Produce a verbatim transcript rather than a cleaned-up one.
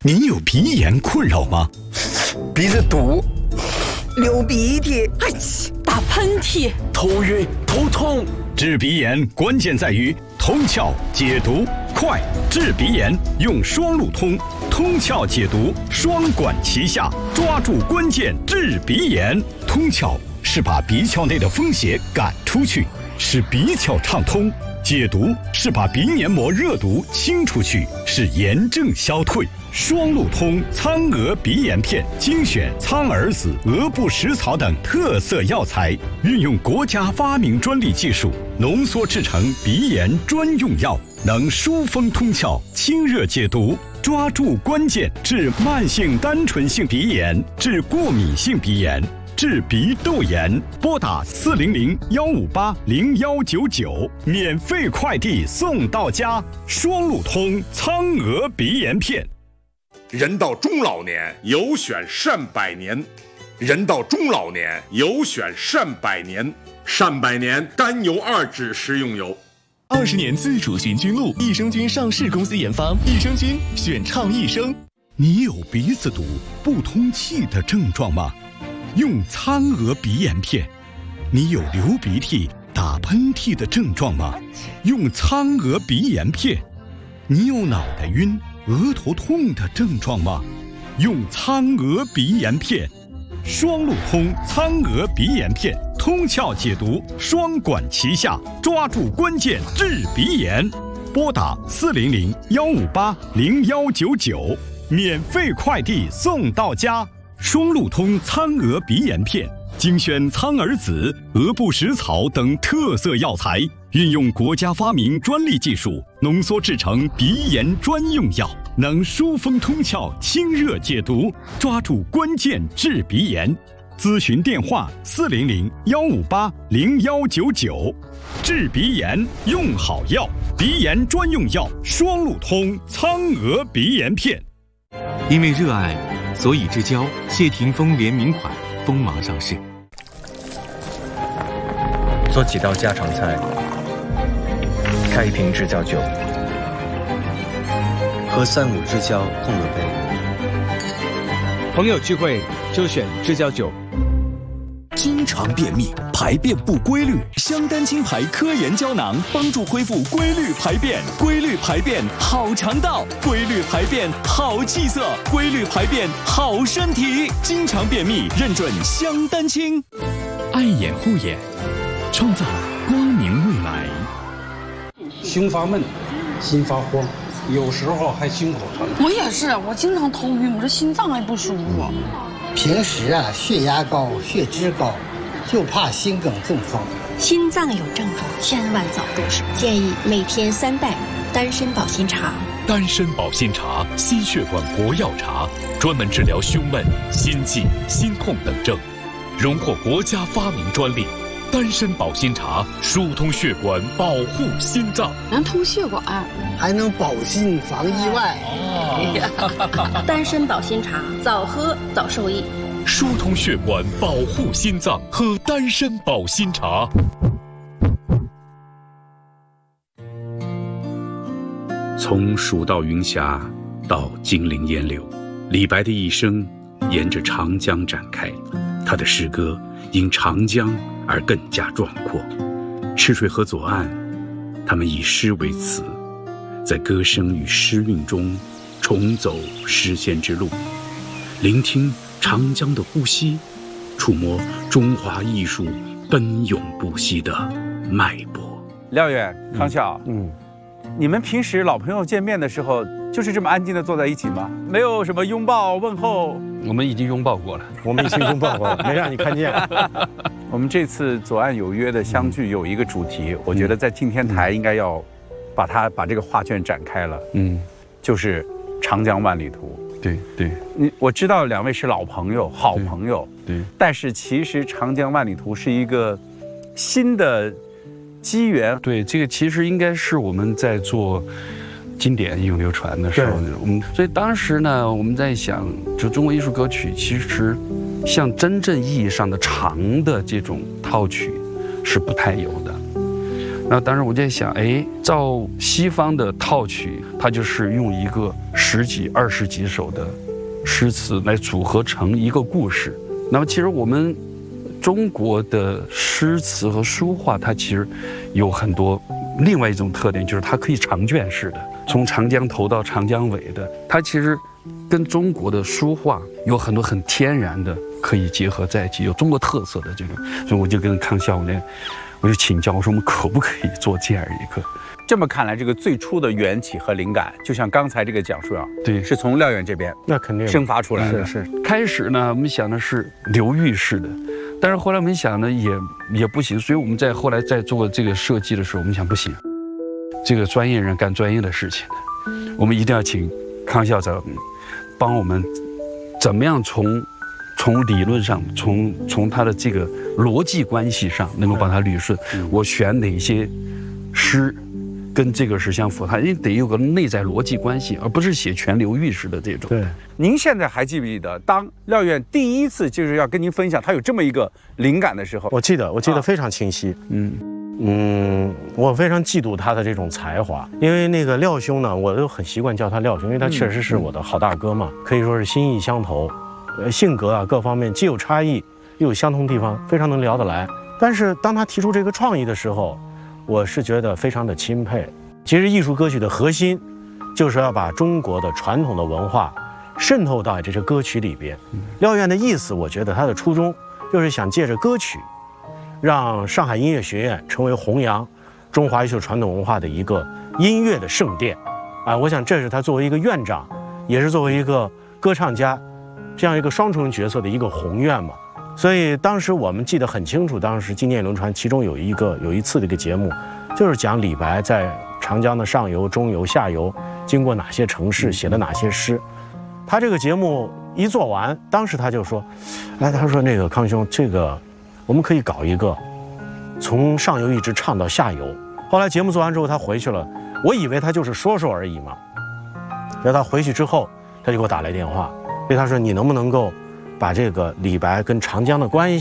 你有鼻炎困扰吗？ 鼻子堵， 流鼻涕， 哎，打喷嚏， 头晕头痛。 治鼻炎关键在于通窍解毒快，治鼻炎用双路通，通窍解毒双管齐下，抓住关键治鼻炎。通窍是把鼻窍内的风邪赶出去，使鼻窍畅通；解毒是把鼻黏膜热毒清出去，使炎症消退。双路通苍蛾鼻炎片精选苍耳子、鹅不食草等特色药材，运用国家发明专利技术浓缩制成鼻炎专用药，能疏风通窍、清热解毒，抓住关键治慢性单纯性鼻炎、治过敏性鼻炎、治鼻窦炎。拨打四零零幺五八零幺九九，免费快递送到家。双路通苍蛾鼻炎片。 人到中老年，有选善百年。人到中老年，有选善百年。善百年甘油二酯食用油。 二十年自主寻菌露，益生菌上市公司研发，益生菌选畅益生。 你有鼻子堵、不通气的症状吗？用苍蛾鼻炎片。你有流鼻涕、打喷嚏的症状吗？用苍蛾鼻炎片。你有脑袋晕、额头痛的症状吗？用苍蛾鼻炎片。双路通苍蛾鼻炎片，通窍解毒双管齐下，抓住关键治鼻炎。拨打四零零幺五八零幺九九，免费快递送到家。双路通苍蛾鼻炎片精选苍耳子、鹅不食草等特色药材，运用国家发明专利技术浓缩制成鼻炎专用药，能疏风通窍、清热解毒，抓住关键治鼻炎。咨询电话四零零幺五八零幺九九。治鼻炎用好药，鼻炎专用药双路通苍蛾鼻炎片。 因为热爱，所以之交谢霆锋联名款锋芒上市。 做几道家常菜，开一瓶知交酒，喝三五知交碰了杯。 朋友聚会就选知交酒。 经常便秘、排便不规律，香丹清排科研胶囊帮助恢复规律排便。规律排便好肠道，规律排便好气色，规律排便好身体。经常便秘认准香丹清。 爱眼护眼，创造光明未来。 胸发闷，心发慌，有时候还心口疼。 我也是，我经常头晕，我这心脏也不舒服。 平时啊，血压高、血脂高，就怕心梗中风。 心脏有症状，千万早重视。建议每天三袋丹参保心茶。 丹参保心茶，心血管活药茶，专门治疗胸闷、心悸、心痛等症，荣获国家发明专利。丹参保心茶疏通血管，保护心脏， 能通血管， 还能保心防意外。 哦、丹参保心茶，早喝早受益。 疏通血管，保护心脏，喝丹参保心茶。 从蜀道云霞到金陵烟柳，李白的一生沿着长江展开，他的诗歌因长江而更加壮阔。赤水河左岸，他们以诗为词，在歌声与诗韵中重走诗仙之路，聆听长江的呼吸，触摸中华艺术奔涌不息的脉搏。 廖远、康笑，嗯，你们平时老朋友见面的时候，就是这么安静的坐在一起吗？没有什么拥抱问候？ 我们已经拥抱过了， 我们已经拥抱过了，没让你看见。 我们这次左岸有约的相聚有一个主题，我觉得在敬天台应该要把它把这个画卷展开了，嗯，就是长江万里图。 对对， 你我知道两位是老朋友、好朋友， 对，对， 但是其实长江万里图是一个新的机缘。 对，这个其实应该是我们在做经典应用流传的时候，我们所以当时呢，我们在想，就中国艺术歌曲其实像真正意义上的长的这种套曲是不太有的。 然后当时我在想，哎，照西方的套曲，它就是用一个十几、二十几首的诗词来组合成一个故事。那么其实我们中国的诗词和书画，它其实有很多另外一种特点，就是它可以长卷式的，从长江头到长江尾的，它其实跟中国的书画有很多很天然的可以结合在一起，有中国特色的这种。所以我就跟康孝呢，我就请教，我说我们可不可以做这样一个？ 这么看来，这个最初的缘起和灵感，就像刚才这个讲述啊， 对， 是从廖远这边那肯定生发出来的。 是是。开始呢，我们想的是流域式的，但是后来我们想呢，也也不行，所以我们在后来在做这个设计的时候，我们想不行，这个专业人干专业的事情，我们一定要请康校长帮我们，怎么样从从理论上，从从他的这个逻辑关系上，能够把它捋顺。嗯、我选哪些诗跟这个是相符合，它得有个内在逻辑关系，而不是写全流域式的这种。 对， 您现在还记不记得，当廖远第一次就是要跟您分享他有这么一个灵感的时候？ 我记得，我记得非常清晰。嗯。嗯，我非常嫉妒他的这种才华，因为那个廖兄呢，我都很习惯叫他廖兄，因为他确实是我的好大哥嘛，可以说是心意相投，呃，性格啊各方面既有差异又有相同地方，非常能聊得来。但是当他提出这个创意的时候，我是觉得非常的钦佩。其实艺术歌曲的核心，就是要把中国的传统的文化渗透到这些歌曲里边。廖院的意思，我觉得他的初衷就是想借着歌曲，让上海音乐学院成为弘扬中华艺术传统文化的一个音乐的圣殿，啊，我想这是他作为一个院长，也是作为一个歌唱家，这样一个双重角色的一个宏愿嘛。所以当时我们记得很清楚，当时经典轮船其中有一个有一次的一个节目，就是讲李白在长江的上游、中游、下游经过哪些城市，写了哪些诗。他这个节目一做完，当时他就说，哎，他说那个康兄，这个我们可以搞一个从上游一直唱到下游。后来节目做完之后，他回去了，我以为他就是说说而已嘛。然后他回去之后，他就给我打来电话，所以他说你能不能够把这个李白跟长江的关系